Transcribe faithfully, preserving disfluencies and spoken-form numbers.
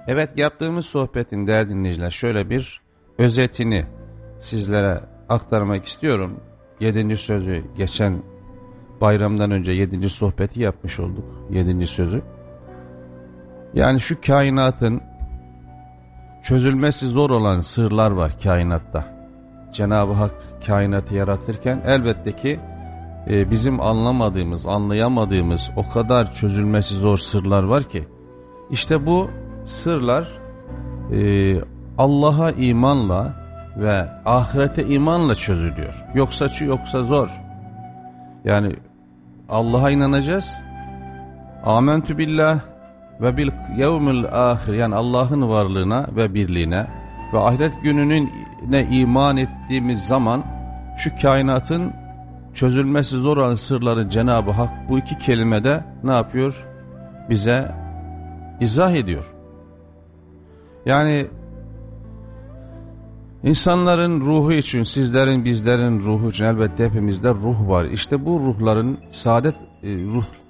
Evet, yaptığımız sohbetin değerli dinleyiciler şöyle bir özetini sizlere aktarmak istiyorum. Yedinci sözü geçen bayramdan önce yedinci sohbeti yapmış olduk. Yedinci sözü. Yani şu kainatın çözülmesi zor olan sırlar var kainatta. Cenab-ı Hak kainatı yaratırken elbette ki e, bizim anlamadığımız, anlayamadığımız o kadar çözülmesi zor sırlar var ki. İşte bu sırlar e, Allah'a imanla ve ahirete imanla çözülüyor. Yoksa şu yoksa zor. Yani Allah'a inanacağız. Âmentü billah ve bil yevmil ahir, yani Allah'ın varlığına ve birliğine ve ahiret gününün ne iman ettiğimiz zaman şu kainatın çözülmesi zor olan sırları Cenab-ı Hak bu iki kelimede ne yapıyor? Bize izah ediyor. Yani insanların ruhu için, sizlerin, bizlerin ruhu için elbette hepimizde ruh var. İşte bu ruhların, saadet ruh